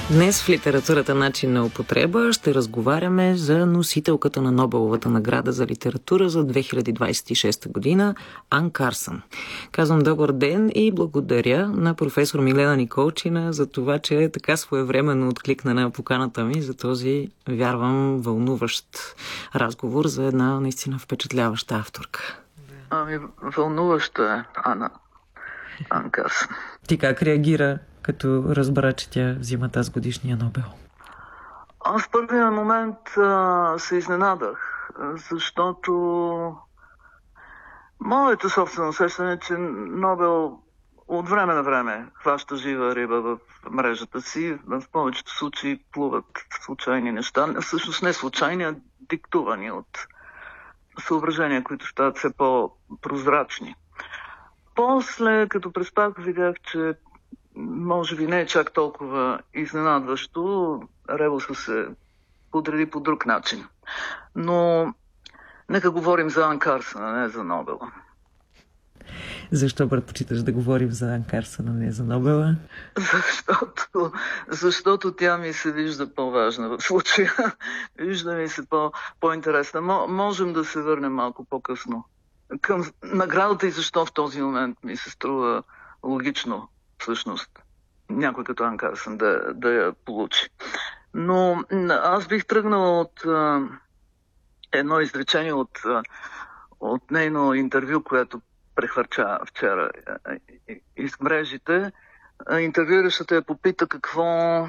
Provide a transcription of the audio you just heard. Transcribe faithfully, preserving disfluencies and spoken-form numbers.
Днес в литературата начин на употреба ще разговаряме за носителката на Нобеловата награда за литература за две хиляди двадесет и шеста година Ан Карсън. Казвам добър ден и благодаря на професор Милена Николчина за това, че е така своевременно откликна на поканата ми за този, вярвам, вълнуващ разговор за една наистина впечатляваща авторка. Ами, вълнуваща е Ана Ан Карсън. Ти как реагира, като разбра, че тя взима тази годишния Нобел? Аз в първия момент а, се изненадах, защото моето собствено усещане е, че Нобел от време на време хваща жива риба в мрежата си. В повечето случаи плуват случайни неща. Всъщност не случайни, а диктувани от съображения, които стават все по-прозрачни. После, като преспах, видях, че може би не е чак толкова изненадващо. Ребуса се подреди по друг начин. Но нека говорим за Ан Карсън, а не за Нобела. Защо предпочиташ да говорим за Ан Карсън, а не за Нобела? Защото, защото тя ми се вижда по-важна в случая. Вижда ми се по, по-интересна. Можем да се върнем малко по-късно към наградата и защо в този момент ми се струва логично всъщност някой като Ан Карсън да, да я получи. Но аз бих тръгнал от а, едно изречение от, а, от нейно интервю, което прехвърча вчера из мрежите. Интервюиращата я попита какво